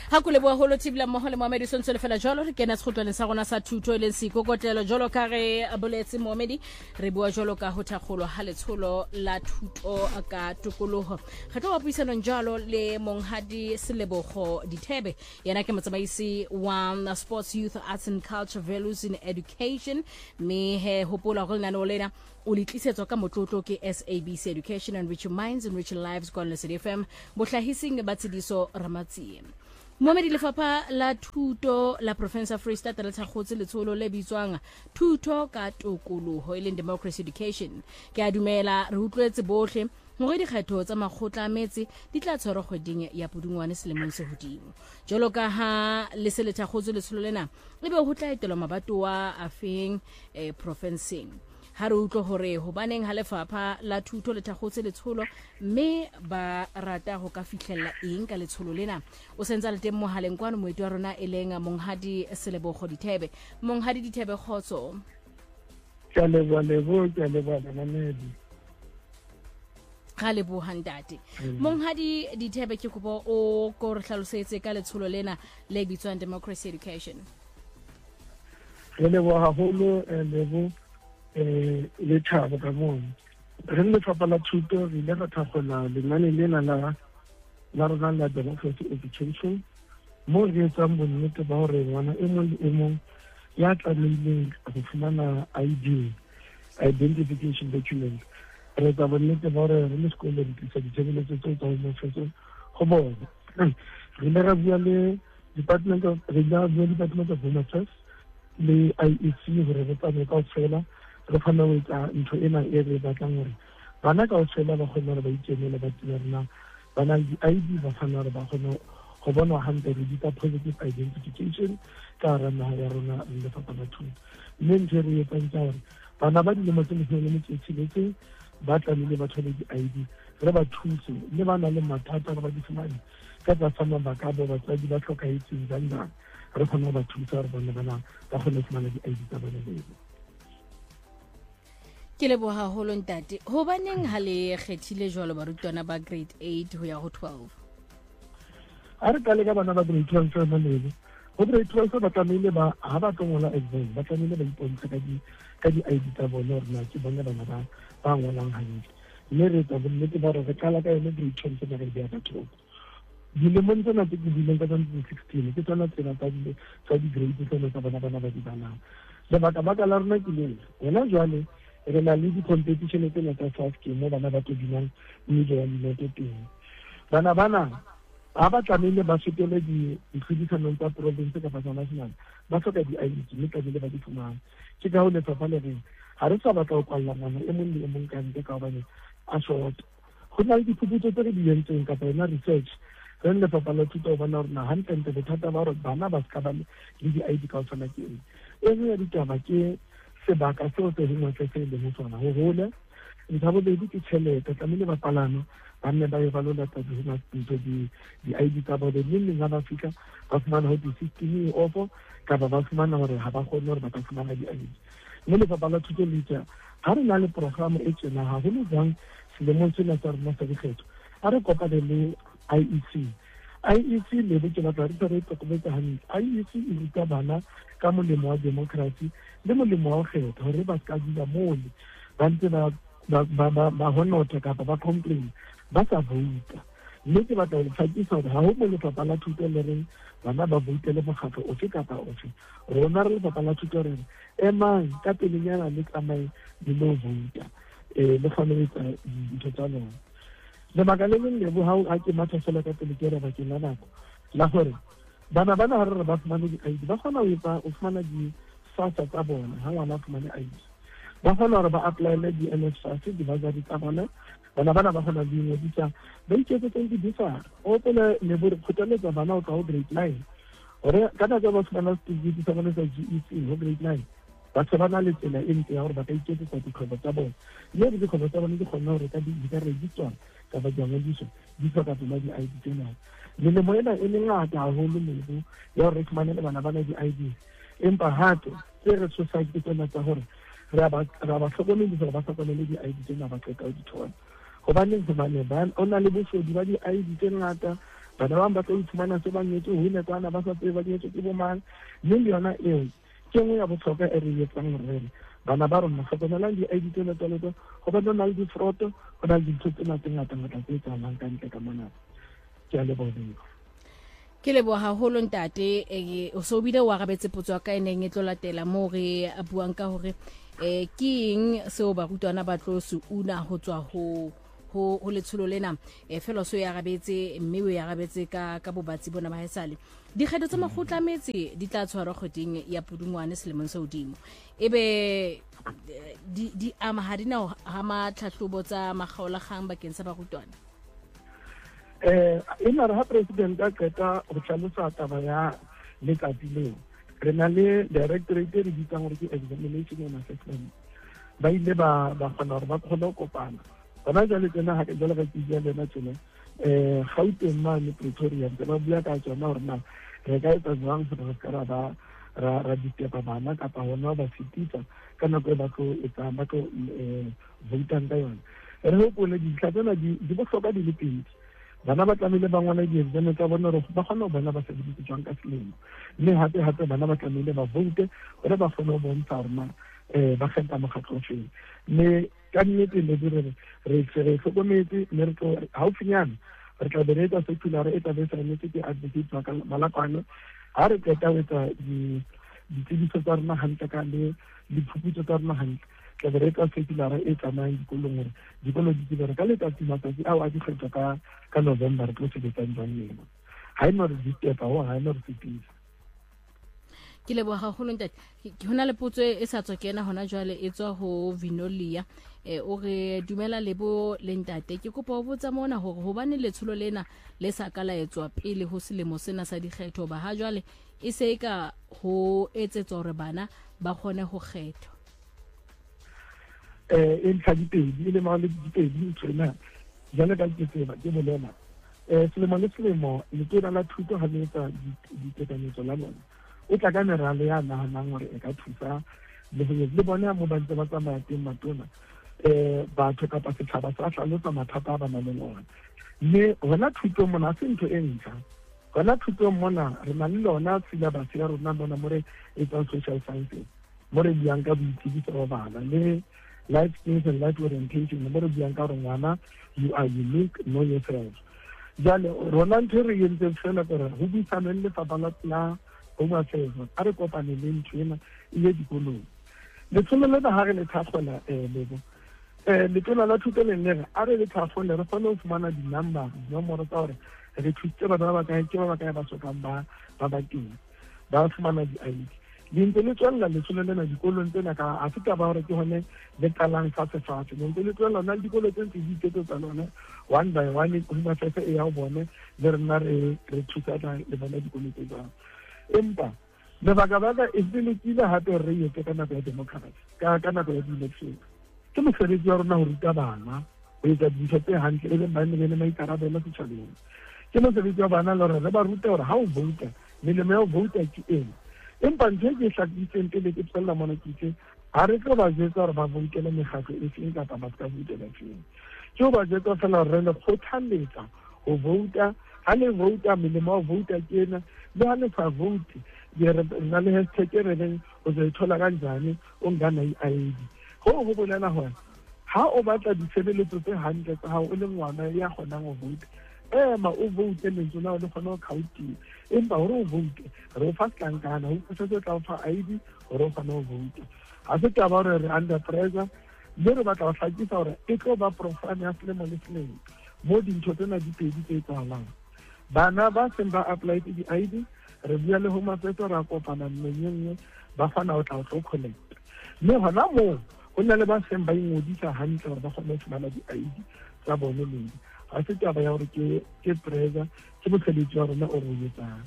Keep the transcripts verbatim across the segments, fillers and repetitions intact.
ha kule bua holo tibla mmoho le Mohamedi Sonso le fela jolo re kena sekgotlwaneng sa rona sa thuto e leng seikokotlelo jolo ka re boletse Mohamedi re bua jolo ka ho thakgolo ha letsholo la thuto ka tokoloho re tlo buisana njalo le Monghadi Selebogo Dithebe yena ke motsamaisi wa Sports Youth Arts and Culture Values in Education me he hopola go lena no lena o litlisetswa ka motlotlo ke S A B C Education and Rich Minds and Rich Lives kwa Lesedi F M bohlahising ba tsidiso Ramatsi Mohamedi lefapha la thuto la province of Free State le thakgotse letsholo le bitswang thuto ka tokoloho e leng democracy education ke a dumela re utlwetse bohle hore dikgetho tsa makgotla a metsi di tla tshwarwa kgweding ya Pudungwane selemong se hodimo jalo ka ha le se le thakgotse letsholo lena ebe ho tla etelwa mabatowa a feng eh, provinceng ha re utlwe hore hobaneng ha lefapha la thuto le thakgotse letsholo mme ba rata ho ka fihlella eng ka letsholo lena o sentse le teng mohaleng kwano moeti wa rona e leng Monghadi Selebogo Dithebe Monghadi Dithebe khotso ke le bua le bua ke le bua Mohamedi ga le bua ntate Monghadi Dithebe ke kopo o go re hlalosetse ka letsholo lena le bitswang democracy education re le bua haholo le bua le thabo ka mona re le fapha la thuto re le ra thakgola lenane lena la la rona la democracy education mo re tsang bonnete ba hore ngwana e mong e mong ya tlamehileng go fumana I D identification document re tsa bonnete ba hore re le sekolo re tlisa ditshebeletso tse tsa mo fetso go bona re le ra bua le department of re la bua department of home affairs le I E C hore re tsame ka ofela re khona o tsa ntho ena e re batlang hore bana ka ofela ba khona ba itsenela ba tsena bana di I D ba khona ba khona go bona hantle re ditsa positive identification ka rana ya rona le fa ba thuto mme ntse re etsa hore bana ba di mo tsene le mo tshiletse ba tlamile ba thole di I D re ba thuse le bana le mathata ba di fumane ka tsa sama ba ka ba tsa di ba tlhoka itseng bana re khona ba thusa re bona bana ba khona fumana di I D tsa bana le ke le boha holo ntate hobaneng ha le kgethile jwalo barutwana ba grade eight ho ya ho twelve a re ka le ka bana ba grade twelve fa ba lele ho grade twelve ba tlamehile ba ha ba tlomola exam ba tlamehile ba ipontsha ka di ka di I D tsa bona rena ke bona bana ba ba ngolang hantle mme re tsa bonnete ba re re kala ka yone grade twelve ba re dia ka thoko dilemong tsena tse ke dileng ka twenty sixteen ke tsona tsena tsa di tsa di grade tsena tsa bana bana ba di bana le baka baka la rena ke le wena jwale re na le di competition tse tsa five ke mo bana ba to dinang mme ya di lote teng bana bana ba ba tlamehile ba fetele di ditlhodisano tsa province ka tsa national ba hloka di I D mme ka dile ba di fumana ke ka ho le fapha le reng ha re sa batla go kwalla ngwana e mong le e mong ka ntle ka bana a short go na le diphuputso tse re di entseng ka yona research re le fapha la thuto ba na rona hantle ntle bothata ba rona bana ba ska ba le di I D ka tsana ke eng e nngwe ya ditaba ke sebaka seo se dingwe tse tse le mo tsona ho hole ntha bo di ke tšhelete tlamehile ba palano ba nne ba e ba lo lata di hona ntse di di I D tsa ba le nne nga ba fika ba fumana ho di system e ofo ka ba ba fumana hore ha ba kgone hore ba ka fumana di I D mme le ba la thuto le tsa ha re na le program e tsena ha ho le jang selemong sena sa rona sa dikgetho a re kopane le I E C I E C le bo ke batla re re tokobetsa hantle I E C e ruta bana ka molemo wa democracy le molemo wa kgetho hore ba ska dira mole ba ntse ba ba ba ba honota ka ba complain ba sa vouta mme ke batla ho tlhakisa hore ha ho mo le papa la thuto le reng bana ba voutele mokgatlo o fe kapa o fe rona re papa la thuto re emang ka pelenyana le tsamaye di lo vouta eh le kgone etsa ditho tsa lona le magaleng le bo ha a ke matha fela ka pele ke re ba ke la nako la hore bana bana ha re ba fumana di I D ba kgona ho etsa o fumana di sasa tsa bona ha ngwana fumana I D ba kgona hore ba apply-le di N S F A S di bazari tsa bona bana bana ba kgona di ngodisetsa ba iketsetse di bisa o pele le bo re khoteletsa bana o ka ho grade nine hore ka nako ba fumana di sa bona sa G E C ho grade nine ba tsebana le tsela e ntse ya hore ba ka iketsetsa dikgwebo tsa bona mme di dikgwebo tsa bona di kgona hore ka di ka register ka ba jangodiso di sa ka tsona di I D tsena le mo ena e le ngata haholo lebo ya re fumana le bana bana di I D empa hape tse re society tsena tsa hore re ba ra ba hlokomedi hore ba hlokomele di I D tsena ba qeta di thola go ba neng se bane ba ona le bosodi ba di I D tse ngata bana ba ba tlo itumana se ba nyetse ho ne kwana ba sa tse ba nyetse ke bo mang mme le yona eo ke nngwe ya botlhokwa e re etsang re bana ba rona tlhokomelang di-I D tsena tsa letso go ba na le difroto go na le dintho tsena tse ngata-ngata tse etsalang ka ntle ka mona ke a leboga ke leboga haholo ntate o se o bile wa rabetse potso ka ene e tlo latela mo re a buang ka hore eh ke eng seo barutwana ba tlo se una ho tswa ho ho ho letsholo lena e fela so ya rabetse mme o ya rabetse ka ka bobatsi bona ba hesale dikgetho tsa makgotla metsi di tla tshwarwa kgweding ya Pudungwane selemong se hodimo ebe di di ama ha dina ha matlhahlobo tsa magaolagang bakeng sa barutwana eh ina re ha president a qeta go tlhalosa taba ya letsatsi leo re na le directorate re bitsang gore ke examination and assessment ba ile ba ba kgona gore ba kgone go kopana bona jale tsena ha ke jale ka tsia lena tsena eh Gauteng mane Pretoria ba bua ka tsona gore na re ka etsa jwang gore re ka ba ra ra ditepa bana ka pa hona ba fitisa kana go ba go etsa ba go eh votang ka yona re ho pole di tlhatsana di di botlhokwa di le pedi bana ba tlamehile ba ngwana di exam tsa bona re ba kgona go bona ba sebedise tswang ka selemo mme hape hape bana ba tlamehile ba vote gore ba kgone go bontsha rona eh ba kgetha mokgatlo fela mme ka nnete le dire re re hlokometse mme re tlo haufinyana re tla beretsa secular e tla be sa nnete ke advocate ba ka malakwane ha re qeta ho etsa di ditsebiso tsa rona hantle ka le diphuputso tsa rona hantle ke re ka secular e tsamayang dikolong gore dikolo di tsebe ka letsatsi matsatsi ao a dikgetho ka ka November tlo se betsang jang lena ha ino re ditepa ho ha ino re fitisa ke leboga gagolo ntate ke hona le potso e sa tswa kena hona jwale e tswa ho Vinolia e o re dumela lebo le ntate ke kopa ho botsa mona hore ho bane letsholo lena le sa kala etswa pele ho selemo sena sa dikgetho ba ha jwale e se ka ho etsetswa hore bana ba kgone ho kgetho eh in tlhadipedi ile ma le dipedi tsena jana ka ke tseba ke bolela eh selemo le selemo le tsena la thuto ha le etsa ditekanyetso la bona o tla ka meralo ya nahanang gore e ka thusa le go le bona mo ba ntse ba tsamaya teng matona eh batho ka pa setšhaba sa tlhalotsa mathata a bana le lona mme rona thuto mona se ntho e ntsha rona thuto mona re na le lona syllabus ya rona mona mo re etsa social sciences mo re diang ka boitsebiso ba bana le life skills and life orientation mo re diang ka gore ngwana you are unique, know yourself jale rona ntse re yentse fela gore go buisane le fapala la Home Affairs a re kopane le ntwena ile dikolong le tsholela ba ha re le thafola eh lebo eh le tsholela la thuto le nne a re le thafola re fana go fumana di number nomoro tsa gore re thutse ba ba ka ke ba ka ba sokang ba ba ba teng ba fumana di I D le ntse le tswella le tsholela dikolong tsena ka a fika ba gore ke hone le talang fa se fa le ntse le tswella na dikolo tse tse di tsetso tsa lona one by one go ba fa e ya bone le rena re re thusa le bana dikolo tse tsa empa le baka baka e dilekile hape re yete ka nako ya democracy ka ka nako ya election ke mosebetsi wa rona ho ruta bana ho etsa dintho tse hantle le ba nne le maikarabelo setšhabeng ke mosebetsi wa bana le hore re ba rute hore ha o vouta melemo ya ho vouta ke eng empa ntho e ke hlakisitseng pele ke tswella mona ke itse ha re tlo ba jetsa hore ba voutele mekgatlo e feng kapa ba ska voutela feng ke ho ba jetsa fela hore re le kgothaletsa ho vouta ha le vouta melemo ya ho vouta ke ena le ha le sa vote ye re na le hashtag re reng o tla ithola kanjani o ngana i-I D ho ho bolela hore ha o batla ditshebeletso tse hantle tsa hao o le ngwana ya kgonang ho vote ema o vote le tsona le kgona ho counting empa hore o vote re fa tlankana ho se tla fa I D hore o kgona ho vote ha se taba hore re under pressure le re batla ho hlakisa hore e tlo ba profane ya selemo le selemo mo dintho tsena di pedi tse tsalang bana ba seng ba apply di I D re bua le Home Affairs ra kopana mmenyeng ba fana o tla tlo collect mme hona mo ho na le ba seng ba ingodisa hantle hore ba kgone ho fumana di I D tsa bone le ha se taba ya hore ke ke pressure ke mosebetsi wa rona o re etsang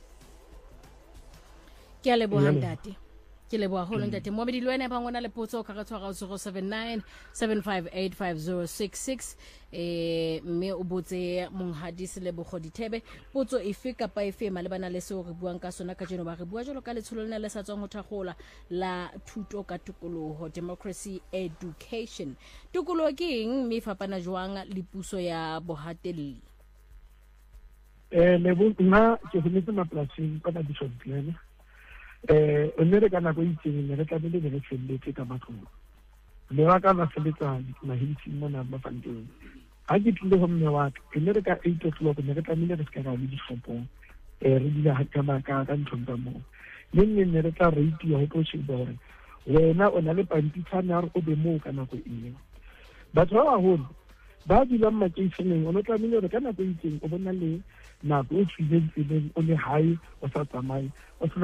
ke a leboha ntate ke leboha holo ntate Mohamedi le wena ba ngona le potso ka ga tshwara zero seven nine seven five eight five zero six six eh mme o botse monghadisi le bogodithebe potso efe kapa efe malebana le seo re buang ka sona ka jeno ba re bua jalo ka letsholo lena le sa tswang ho thakgola la thuto ka tikoloho democracy education tikoloho ke eng mme fapana jwang le puso ya bohatelli eh le bo nna ke honetse maplasing ka Bishop Glen eh o ne re kana go itseng ne re ka bele le tsheletse ka matlong le wa ka ba sebetsa mahintsi mona ba fanteng ha ke tlile go mme wa ke ne re ka eight o'clock ne re tlamile re ska ga le dishopo eh re dile ha ka ba ka ka ntlong mo le nne ne re tla radio ho tlo sheba hore wena o na le pampitshana re o be mo kana go eng batho ba baholo ba dilang makeiseneng o no tlamile re kana go itseng o bona le nako o tswileng tseleng o le hae o sa tsamaye o